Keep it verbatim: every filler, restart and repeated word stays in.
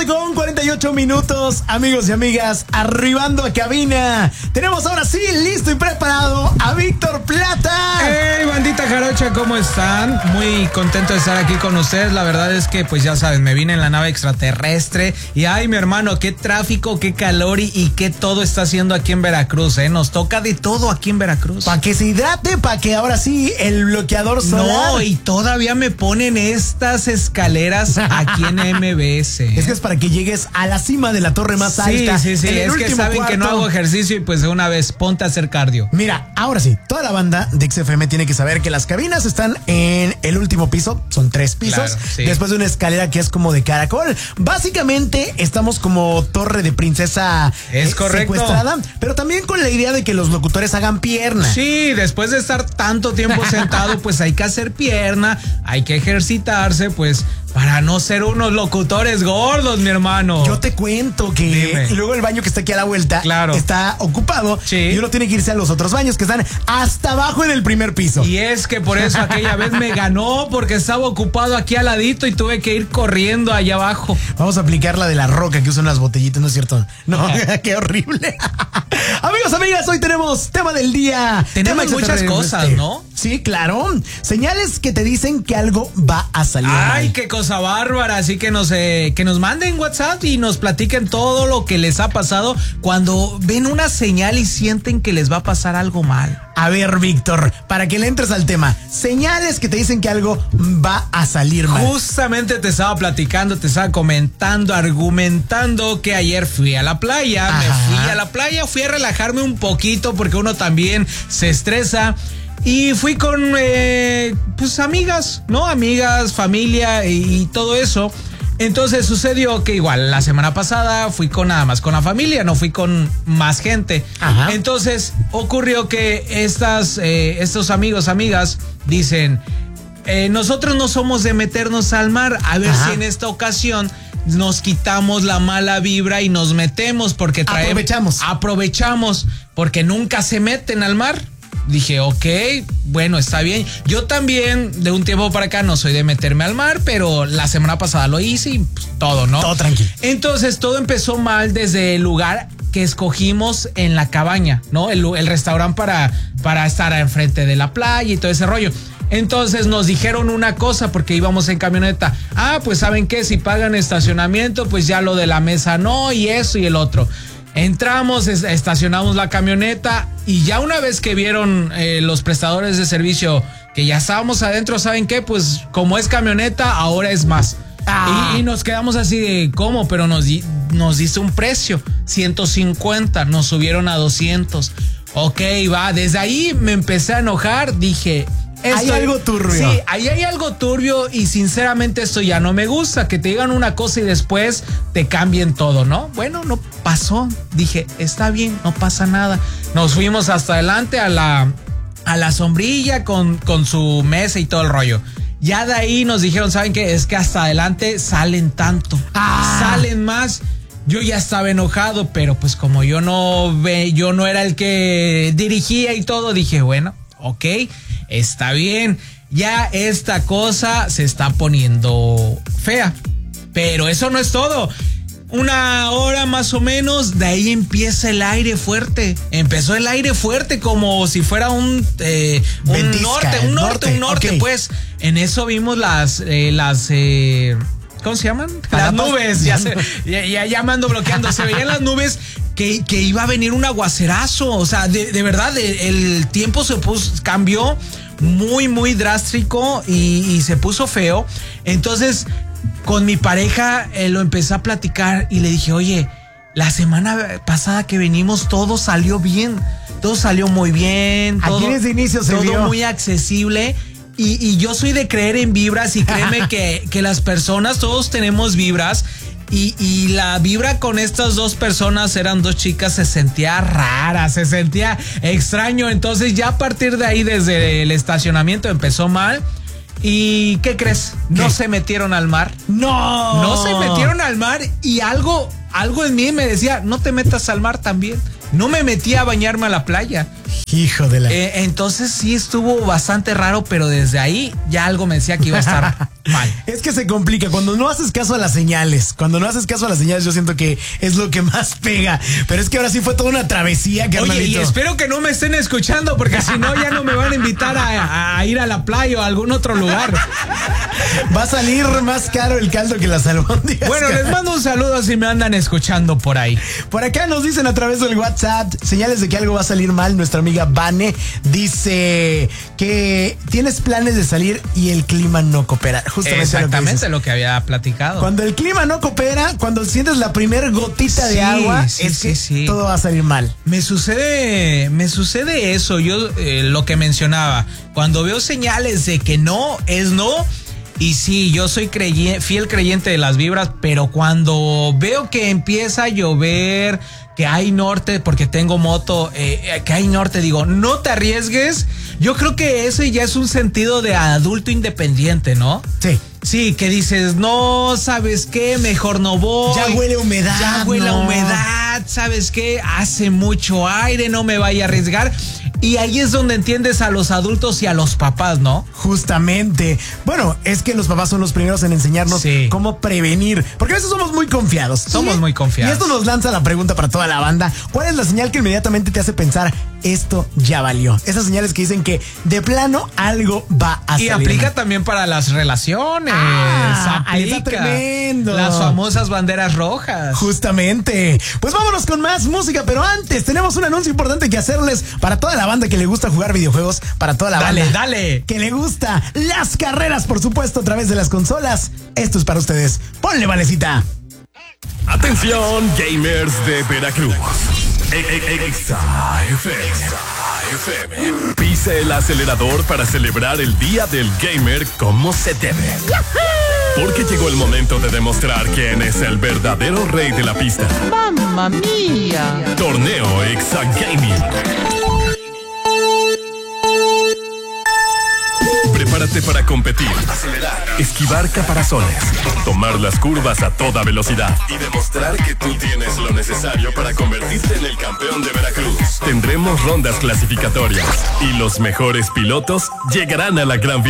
con cuarenta y ocho minutos, amigos y amigas, arribando a cabina. Tenemos ahora sí, listo y preparado a Víctor Plata. ¡Hey, bandita jarocha! ¿Cómo están? Muy contento de estar aquí con ustedes. La verdad es que, pues ya saben, me vine en la nave extraterrestre. Y ay, mi hermano, qué tráfico, qué calor y, y qué todo está haciendo aquí en Veracruz, ¿eh? Nos toca de todo aquí en Veracruz. Para que se hidrate, para que ahora sí el bloqueador solar. No, y todavía me ponen estas escaleras aquí en M B S. Es que es para que llegues a la cima de la torre más sí, alta. Sí, sí, sí. Es que saben cuarto. Que no hago ejercicio y pues de una vez ponte a hacer cardio. Mira, ahora sí, toda la banda de X F M tiene que saber que las cabinas están en el último piso. Son tres pisos. Claro, sí. Después de una escalera que es como de caracol. Básicamente estamos como torre de princesa es eh, correcto. secuestrada, pero también con la idea de que los locutores hagan pierna. Sí, después de estar tanto tiempo sentado, pues hay que hacer pierna, hay que ejercitarse, pues para no ser unos locutores gordos, mi hermano. Yo te cuento que Dime. luego el baño que está aquí a la vuelta claro. está ocupado sí. y uno tiene que irse a los otros baños que están hasta abajo en el primer piso. Y es que por eso aquella vez me ganó, porque estaba ocupado aquí al ladito y tuve que ir corriendo allá abajo. Vamos a aplicar la de la Roca que usan las botellitas, ¿no es cierto? No, qué horrible. Amigos, amigas, hoy tenemos tema del día. Tenemos tema muchas cosas, ¿no? Sí, claro. Señales que te dicen que algo va a salir Ay, mal. qué cosa bárbara. Así que nos, eh, que nos manden WhatsApp y nos platiquen todo lo que les ha pasado cuando ven una señal y sienten que les va a pasar algo mal. A ver, Víctor, para que le entres al tema, señales que te dicen que algo va a salir mal. Justamente te estaba platicando, te estaba comentando, argumentando que ayer fui a la playa. Ajá. Me fui a la playa, fui a relajarme un poquito porque uno también se estresa. Y fui con, eh, pues, amigas, ¿no? Amigas, familia y, y todo eso. Entonces sucedió que igual la semana pasada fui con nada más con la familia, no fui con más gente. Ajá. Entonces ocurrió que estas, eh, estos amigos, amigas, dicen, eh, nosotros no somos de meternos al mar, a ver Ajá. si en esta ocasión nos quitamos la mala vibra y nos metemos porque traemos, aprovechamos. Aprovechamos porque nunca se meten al mar. Dije, ok, bueno, está bien. Yo también, de un tiempo para acá, no soy de meterme al mar, pero la semana pasada lo hice y pues, todo, ¿no? Todo tranquilo. Entonces, todo empezó mal desde el lugar que escogimos en la cabaña, ¿no? El, el restaurante para, para estar enfrente de la playa y todo ese rollo. Entonces nos dijeron una cosa porque íbamos en camioneta. Ah, pues ¿saben qué? Si pagan estacionamiento, pues ya lo de la mesa no, y eso y el otro. Entramos, estacionamos la camioneta y ya una vez que vieron eh, los prestadores de servicio que ya estábamos adentro, ¿saben qué? Pues como es camioneta, ahora es más. Ah. Y, y nos quedamos así de, ¿cómo? Pero nos, nos dice un precio, ciento cincuenta, nos subieron a doscientos. Ok, va, desde ahí me empecé a enojar, dije... Esto, hay algo turbio. Sí, ahí hay algo turbio y sinceramente esto ya no me gusta, que te digan una cosa y después te cambien todo, ¿no? Bueno, no pasó. Dije, está bien, no pasa nada. Nos fuimos hasta adelante a la, a la sombrilla con, con su mesa y todo el rollo. Ya de ahí nos dijeron, ¿saben qué? Es que hasta adelante salen tanto. Ah. Salen más. Yo ya estaba enojado, pero pues como yo no ve, yo no era el que dirigía y todo, dije, bueno, ok. Está bien, ya esta cosa se está poniendo fea, pero eso no es todo. Una hora más o menos, de ahí empieza el aire fuerte. Empezó el aire fuerte como si fuera un, eh, un Ventisca, norte, un norte, norte, un norte, okay. Pues en eso vimos las, eh, las, eh, ¿cómo se llaman? Las nubes, ya, se, ya, ya, ya me ando bloqueando, se veían las nubes. Que, que iba a venir un aguacerazo, o sea, de, de verdad, de, el tiempo se puso, cambió muy, muy drástico y, y se puso feo. Entonces, con mi pareja eh, lo empecé a platicar y le dije, oye, la semana pasada que venimos todo salió bien, todo salió muy bien, todo, aquí desde inicio se todo vio. Muy accesible. Y, y yo soy de creer en vibras y créeme que, que las personas, todos tenemos vibras. Y, y la vibra con estas dos personas, eran dos chicas, se sentía rara, se sentía extraño. Entonces ya a partir de ahí, desde el estacionamiento empezó mal. ¿Y qué crees? No ¿Qué? se metieron al mar. No. No se metieron al mar y algo, algo en mí me decía, no te metas al mar también. No me metí a bañarme a la playa. Hijo de la... Eh, entonces sí estuvo bastante raro, pero desde ahí ya algo me decía que iba a estar mal. Es que se complica cuando no haces caso a las señales. Cuando no haces caso a las señales, yo siento que es lo que más pega. Pero es que ahora sí fue toda una travesía, carnalito. Oye, y espero que no me estén escuchando, porque si no ya no me van a invitar a, a ir a la playa o a algún otro lugar. Va a salir más caro el caldo que las albóndigas. Bueno, les mando un saludo si me andan escuchando por ahí. Por acá nos dicen a través del WhatsApp señales de que algo va a salir mal. Nuestra amiga Vane dice que tienes planes de salir y el clima no coopera. Justamente Exactamente lo que, lo que había platicado. Cuando el clima no coopera, cuando sientes la primer gotita sí, de agua, sí, es sí, que sí. todo va a salir mal. Me sucede, me sucede eso. Yo eh, lo que mencionaba, cuando veo señales de que no es no. Y sí, yo soy creyente, fiel creyente de las vibras, pero cuando veo que empieza a llover, que hay norte, porque tengo moto, eh, que hay norte, digo, no te arriesgues. Yo creo que ese ya es un sentido de adulto independiente, ¿no? Sí. Sí, que dices, no, ¿sabes qué? Mejor no voy. Ya huele a humedad. Ya huele a no. humedad, ¿sabes qué? Hace mucho aire, no me vaya a arriesgar. Y ahí es donde entiendes a los adultos y a los papás, ¿no? Justamente. Bueno, es que los papás son los primeros en enseñarnos sí. cómo prevenir. Porque a veces somos muy confiados. Somos y, muy confiados. Y esto nos lanza la pregunta para toda la banda. ¿Cuál es la señal que inmediatamente te hace pensar, esto ya valió? Esas señales que dicen que de plano algo va a salir. Y aplica mal. También para las relaciones. Ah, aplica. Está tremendo. Las famosas banderas rojas. Justamente. Pues vámonos con más música, pero antes tenemos un anuncio importante que hacerles para toda la banda que le gusta jugar videojuegos, para toda la dale, banda dale. que le gusta las carreras, por supuesto, a través de las consolas. Esto es para ustedes. Ponle, Valecita. Atención, gamers de Veracruz. Exa F M. Pisa el acelerador para celebrar el Día del Gamer como se debe. Porque llegó el momento de demostrar quién es el verdadero rey de la pista. ¡Mamma mía! Torneo Exa Gaming. Prepárate para competir, acelerar, esquivar caparazones, tomar las curvas a toda velocidad y demostrar que tú tienes lo necesario para convertirte en el campeón de Veracruz. Tendremos rondas clasificatorias y los mejores pilotos llegarán a la gran final.